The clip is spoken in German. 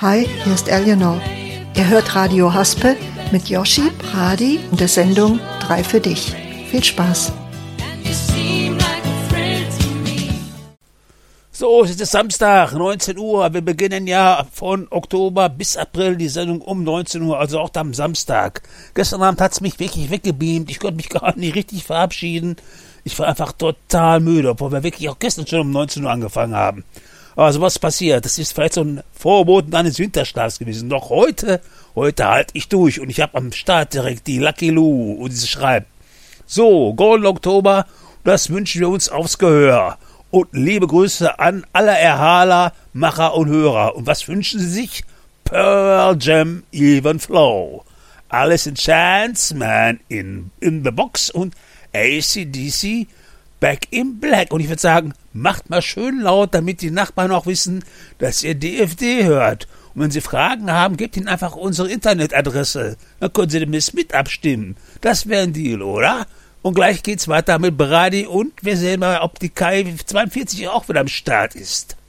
Hi, hier ist Eleanor. Ihr hört Radio Haspe mit Yoshi, Brady und der Sendung 3 für dich. Viel Spaß. So, es ist Samstag, 19 Uhr. Wir beginnen ja von Oktober bis April die Sendung um 19 Uhr, also auch am Samstag. Gestern Abend hat es mich wirklich weggebeamt. Ich konnte mich gar nicht richtig verabschieden. Ich war einfach total müde, obwohl wir wirklich auch gestern schon um 19 Uhr angefangen haben. Also was passiert? Das ist vielleicht so ein Vorboten eines Winterschlafs gewesen. Doch heute halte ich durch und ich habe am Start direkt die Lucky Lou und sie schreibt: So, Golden Oktober, das wünschen wir uns aufs Gehör. Und liebe Grüße an alle Erhaler, Macher und Hörer. Und was wünschen Sie sich? Pearl Jam, Even Flow. Alice in Chains, Man in the Box und AC/DC, Back in Black. Und ich würde sagen, macht mal schön laut, damit die Nachbarn auch wissen, dass ihr DFD hört. Und wenn Sie Fragen haben, gebt ihnen einfach unsere Internetadresse. Dann können Sie demnächst mit abstimmen. Das wäre ein Deal, oder? Und gleich geht's weiter mit Brady und wir sehen mal, ob die Kai 42 auch wieder am Start ist.